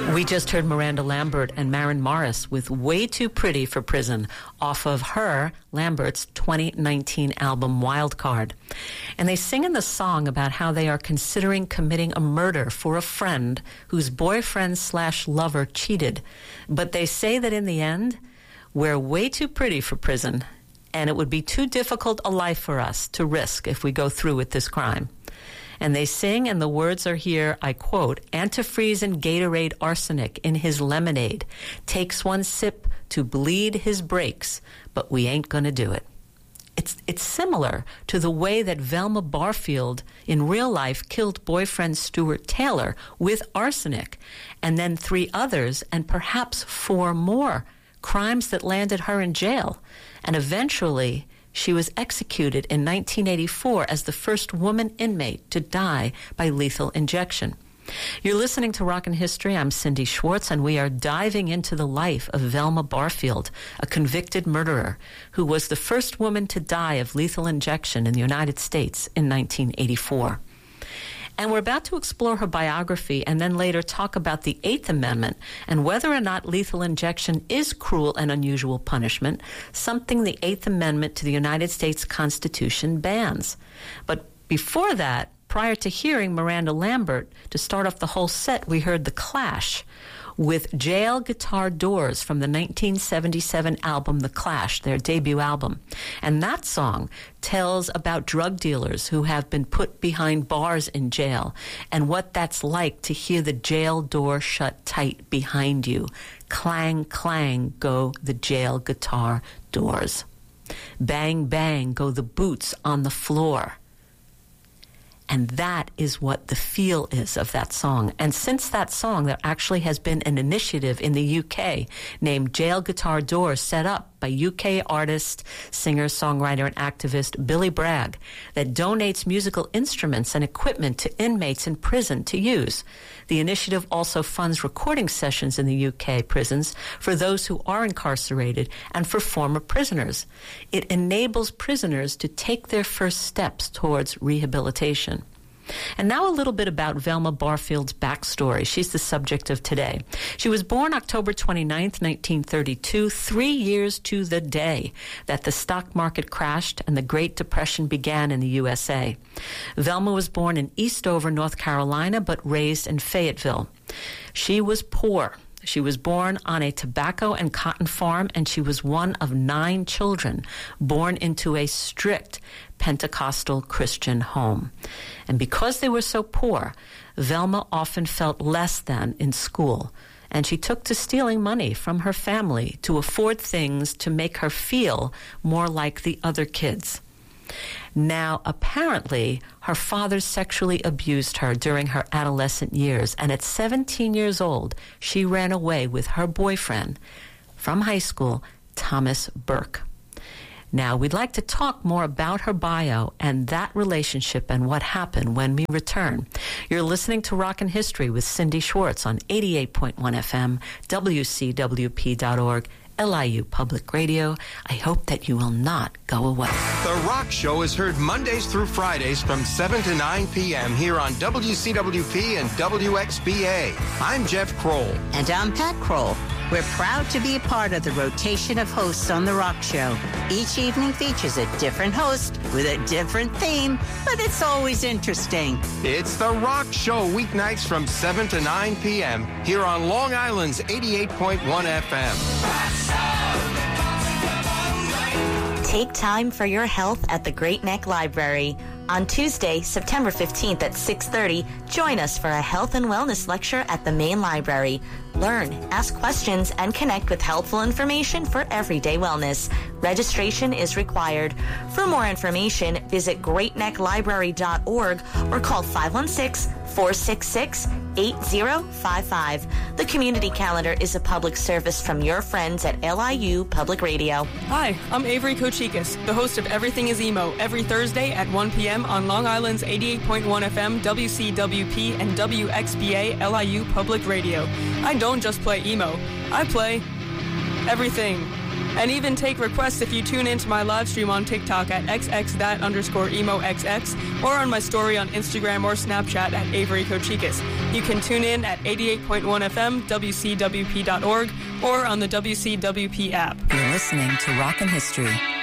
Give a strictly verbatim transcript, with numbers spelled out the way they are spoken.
We just heard Miranda Lambert and Maren Morris with Way Too Pretty for Prison off of her, Lambert's, twenty nineteen album Wildcard. And they sing in the song about how they are considering committing a murder for a friend whose boyfriend slash lover cheated. But they say that in the end, we're way too pretty for prison, and it would be too difficult a life for us to risk if we go through with this crime. And they sing, and the words are here, I quote, antifreeze and Gatorade arsenic in his lemonade. Takes one sip to bleed his brakes, but we ain't gonna do it. It's it's similar to the way that Velma Barfield in real life killed boyfriend Stuart Taylor with arsenic, and then three others, and perhaps four more, crimes that landed her in jail. And eventually, she was executed in nineteen eighty-four as the first woman inmate to die by lethal injection. You're listening to Rockin' History. I'm Cindy Schwartz, and we are diving into the life of Velma Barfield, a convicted murderer who was the first woman to die of lethal injection in the United States in nineteen eighty-four. And we're about to explore her biography and then later talk about the Eighth Amendment and whether or not lethal injection is cruel and unusual punishment, something the Eighth Amendment to the United States Constitution bans. But before that, prior to hearing Miranda Lambert, to start off the whole set, we heard The Clash with Jail Guitar Doors from the nineteen seventy-seven album The Clash, their debut album. And that song tells about drug dealers who have been put behind bars in jail and what that's like to hear the jail door shut tight behind you. Clang, clang go the jail guitar doors. Bang, bang go the boots on the floor. And that is what the feel is of that song. And since that song, there actually has been an initiative in the U K named Jail Guitar Doors, set up by U K artist, singer, songwriter, and activist Billy Bragg, that donates musical instruments and equipment to inmates in prison to use. The initiative also funds recording sessions in the U K prisons for those who are incarcerated and for former prisoners. It enables prisoners to take their first steps towards rehabilitation. And now a little bit about Velma Barfield's backstory. She's the subject of today. She was born October twenty-ninth, nineteen thirty-two, three years to the day that the stock market crashed and the Great Depression began in the U S A. Velma was born in Eastover, North Carolina, but raised in Fayetteville. She was poor. She was born on a tobacco and cotton farm, and she was one of nine children born into a strict Pentecostal Christian home. And because they were so poor, Velma often felt less than in school, and she took to stealing money from her family to afford things to make her feel more like the other kids. Now, apparently, her father sexually abused her during her adolescent years, and at seventeen years old, she ran away with her boyfriend from high school, Thomas Burke. Now, we'd like to talk more about her bio and that relationship and what happened when we return. You're listening to Rockin' History with Cindy Schwartz on eighty-eight point one F M, W C W P dot org, L I U Public Radio. I hope that you will not go away. The Rock Show is heard Mondays through Fridays from seven to nine p.m. here on W C W P and W X B A. I'm Jeff Kroll. And I'm Pat Kroll. We're proud to be a part of the rotation of hosts on The Rock Show. Each evening features a different host with a different theme, but it's always interesting. It's The Rock Show, weeknights from seven to nine p.m. here on Long Island's eighty-eight point one F M. Take time for your health at the Great Neck Library. On Tuesday, September fifteenth at six thirty, join us for a health and wellness lecture at the main library. Learn, ask questions, and connect with helpful information for everyday wellness. Registration is required. For more information, visit great neck library dot org or call five one six, four six six, eight zero five five. The community calendar is a public service from your friends at L I U Public Radio. Hi, I'm Avery Kochikis, the host of Everything is Emo, every Thursday at one p.m. on Long Island's eighty-eight point one F M, W C W P, and W X B A L I U Public Radio. I don't just play emo, I play everything. And even take requests if you tune into my live stream on TikTok at xxthat underscore emoxx or on my story on Instagram or Snapchat at Avery Kochikis. You can tune in at eighty-eight point one F M, W C W P dot org, or on the W C W P app. You're listening to Rockin' History.